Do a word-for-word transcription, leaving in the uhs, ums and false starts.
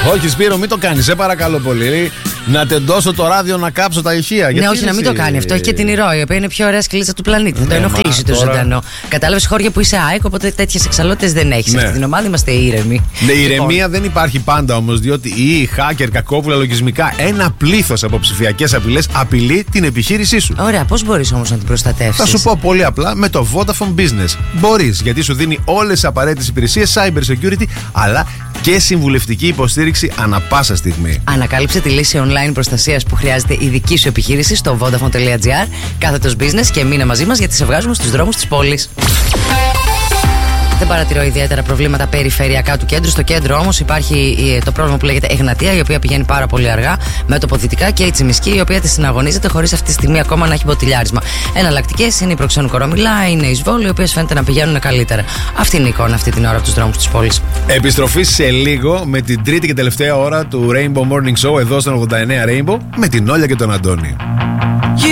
Όχι, Σπύρο, μην το κάνεις, σε παρακαλώ πολύ. Να τεντώσω το ράδιο να κάψω τα ηχεία. Ναι, όχι, να μην το κάνει αυτό. Έχει και την ηρώη, η οποία είναι η πιο ωραία σκυλίτσα του πλανήτη. Θα το ενοχλήσει το ζωντανό. Κατάλαβε, Χόρια, που είσαι ΑΕΚ, οπότε τέτοιες εξαλότητες δεν έχει. Σε αυτή την ομάδα είμαστε ήρεμοι. Ναι, η ηρεμία δεν υπάρχει πάντα όμως, διότι οι hacker, κακόβουλα, λογισμικά, ένα πλήθος από ψηφιακές απειλές απειλεί την επιχείρησή σου. Ωραία, πώς μπορείς όμως να την προστατεύσεις? Θα σου πω πολύ απλά με το Vodafone Business. Μπορείς, γιατί σου δίνει όλες τις απαραίτητες υπηρεσίες cyber security, αλλά και συμβουλευτική υποστήριξη ανα πάσα στιγμή. Ανακάλυψε τη λύση online προστασίας που χρειάζεται η δική σου επιχείρηση στο vodafone.gr, κάθετος business, και μείνε μαζί μας γιατί σε βγάζουμε στους δρόμους της πόλης. Δεν παρατηρώ ιδιαίτερα προβλήματα περιφερειακά του κέντρου. Στο κέντρο όμως υπάρχει το πρόβλημα που λέγεται Εγνατία, η οποία πηγαίνει πάρα πολύ αργά, μέτωπο δυτικά, και η Τσιμισκή, η οποία τη συναγωνίζεται χωρίς αυτή τη στιγμή ακόμα να έχει μποτιλιάρισμα. Εναλλακτικές είναι η Προξένου Κορομιλά, είναι η Σβόλου, οι οποίες φαίνεται να πηγαίνουν καλύτερα. Αυτή είναι η εικόνα αυτή την ώρα από τους δρόμους της πόλης. Επιστροφή σε λίγο με την τρίτη και τελευταία ώρα του Rainbow Morning Show εδώ στον ογδόντα εννέα Rainbow με την Όλια και τον Αντώνη.